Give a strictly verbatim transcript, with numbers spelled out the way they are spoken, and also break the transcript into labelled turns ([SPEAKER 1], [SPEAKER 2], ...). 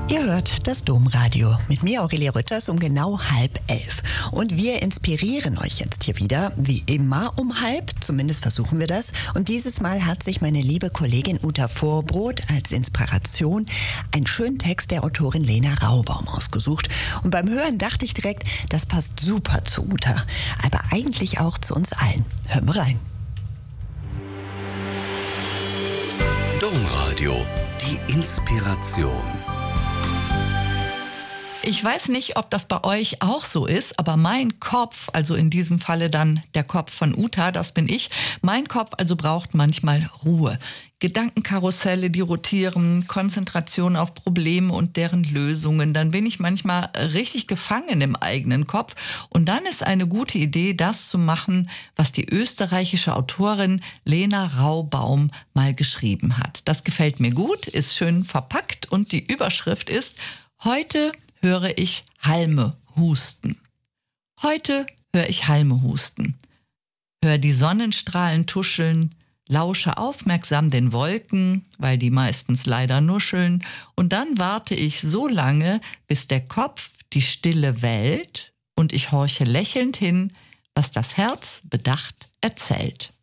[SPEAKER 1] Ihr hört das Domradio mit mir, Aurelia Rütters, um genau halb elf. Und wir inspirieren euch jetzt hier wieder, wie immer um halb, zumindest versuchen wir das. Und dieses Mal hat sich meine liebe Kollegin Uta Vorbrot als Inspiration einen schönen Text der Autorin Lena Raubaum ausgesucht. Und beim Hören dachte ich direkt, das passt super zu Uta, aber eigentlich auch zu uns allen. Hören wir rein.
[SPEAKER 2] Domradio, die Inspiration.
[SPEAKER 3] Ich weiß nicht, ob das bei euch auch so ist, aber mein Kopf, also in diesem Falle dann der Kopf von Uta, das bin ich, mein Kopf also braucht manchmal Ruhe. Gedankenkarusselle, die rotieren, Konzentration auf Probleme und deren Lösungen. Dann bin ich manchmal richtig gefangen im eigenen Kopf. Und dann ist eine gute Idee, das zu machen, was die österreichische Autorin Lena Raubaum mal geschrieben hat. Das gefällt mir gut, ist schön verpackt und die Überschrift ist: Heute höre ich Halme husten. Heute höre ich Halme husten. Hör die Sonnenstrahlen tuscheln, lausche aufmerksam den Wolken, weil die meistens leider nuscheln, und dann warte ich so lange, bis der Kopf die Stille wählt und ich horche lächelnd hin, was das Herz bedacht erzählt.